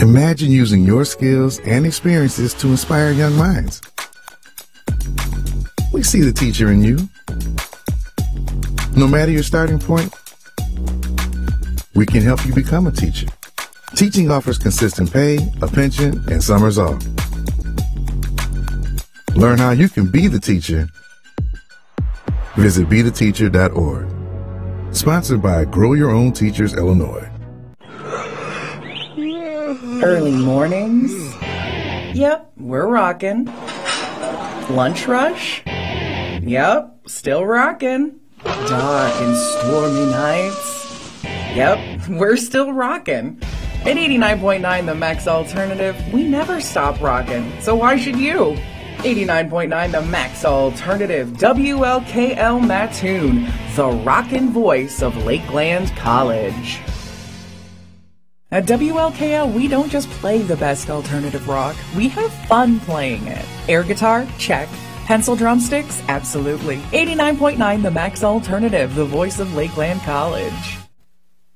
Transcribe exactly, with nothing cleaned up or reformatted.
Imagine using your skills and experiences to inspire young minds. We see the teacher in you. No matter your starting point, we can help you become a teacher. Teaching offers consistent pay, a pension, and summers off. Learn how you can be the teacher. Visit be the teacher dot org. Sponsored by Grow Your Own Teachers, Illinois. Early mornings? Yep, we're rockin'. Lunch rush? Yep, still rockin'. Dark and stormy nights? Yep, we're still rockin'. At eighty-nine point nine The Max Alternative, we never stop rockin', so why should you? eighty-nine point nine The Max Alternative, W L K L Mattoon, the rockin' voice of Lakeland College. At W L K L, we don't just play the best alternative rock, we have fun playing it. Air guitar? Check. Pencil drumsticks? Absolutely. eighty-nine point nine The Max Alternative, the voice of Lakeland College.